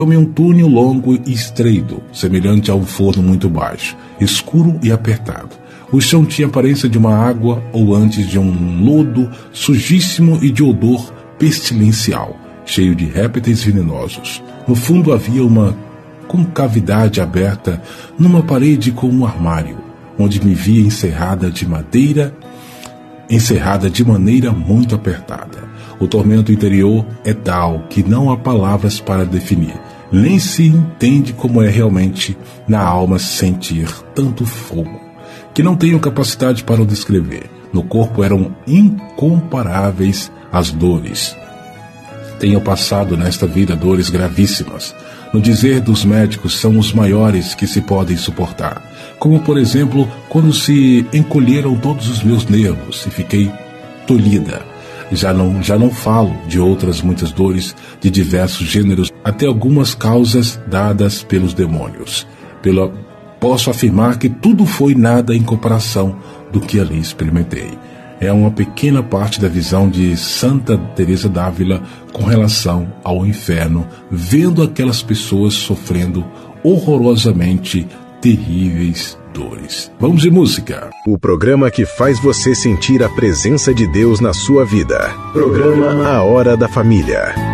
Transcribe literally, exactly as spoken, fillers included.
Tomei um túnel longo e estreito, semelhante a um forno muito baixo, escuro e apertado. O chão tinha aparência de uma água ou antes de um lodo sujíssimo e de odor pestilencial, cheio de répteis venenosos. No fundo havia uma concavidade aberta numa parede com um armário, onde me via encerrada de madeira, encerrada de maneira muito apertada. O tormento interior é tal que não há palavras para definir. Nem se entende como é realmente na alma sentir tanto fogo, que não tenho capacidade para o descrever. No corpo eram incomparáveis as dores. Tenho passado nesta vida dores gravíssimas. No dizer dos médicos, são os maiores que se podem suportar. Como, por exemplo, quando se encolheram todos os meus nervos e fiquei tolhida. Já não, já não falo de outras muitas dores de diversos gêneros, até algumas causas dadas pelos demônios. Pela, posso afirmar que tudo foi nada em comparação do que ali experimentei. É uma pequena parte da visão de Santa Teresa d'Ávila com relação ao inferno, vendo aquelas pessoas sofrendo horrorosamente terríveis dores. Vamos de música. O programa que faz você sentir a presença de Deus na sua vida. Programa A Hora da Família.